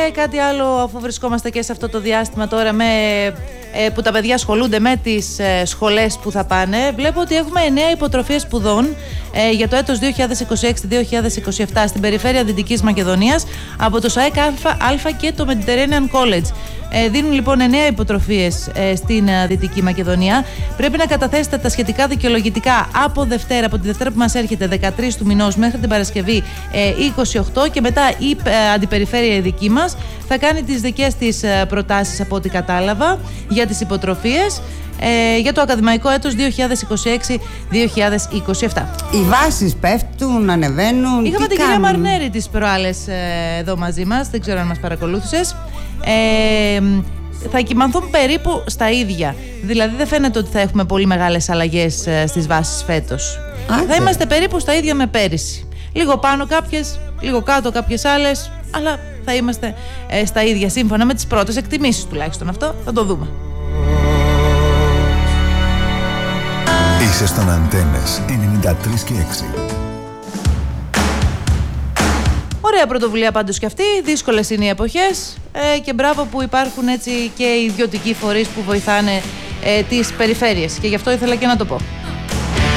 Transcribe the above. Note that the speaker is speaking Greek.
κάτι άλλο, αφού βρισκόμαστε και σε αυτό το διάστημα τώρα που τα παιδιά ασχολούνται με τις σχολές που θα πάνε, βλέπω ότι έχουμε 9 υποτροφίες σπουδών για το έτος 2026-2027 στην περιφέρεια Δυτικής Μακεδονίας από το ΣΑΕΚ Α και το Mediterranean College. Δίνουν λοιπόν 9 υποτροφίες στην Δυτική Μακεδονία. Πρέπει να καταθέσετε τα σχετικά δικαιολογητικά από τη Δευτέρα που μας έρχεται, 13 του μηνός, μέχρι την Παρασκευή 28, και μετά η αντιπεριφέρεια η δική μας θα κάνει τις δικές της προτάσεις, από ό,τι κατάλαβα, για τις υποτροφίες για το ακαδημαϊκό έτος 2026-2027. Οι βάσεις πέφτουν, ανεβαίνουν. Είχαμε την κυρία Μαρνέρη τις προάλλες εδώ μαζί μας, δεν ξέρω αν μας παρακολούθησες. Θα κυμανθούν περίπου στα ίδια. Δηλαδή δεν φαίνεται ότι θα έχουμε πολύ μεγάλες αλλαγές στις βάσεις φέτος. Θα είμαστε περίπου στα ίδια με πέρυσι. Λίγο πάνω κάποιες, λίγο κάτω κάποιες άλλες, αλλά θα είμαστε στα ίδια σύμφωνα με τις πρώτες εκτιμήσεις τουλάχιστον. Αυτό θα το δούμε. Είσαι στον Αντένες 93 και 6. Ωραία πρωτοβουλία πάντως και αυτή. Δύσκολες είναι οι εποχές και μπράβο που υπάρχουν έτσι και οι ιδιωτικοί φορείς που βοηθάνε τις περιφέρειες, και γι' αυτό ήθελα και να το πω.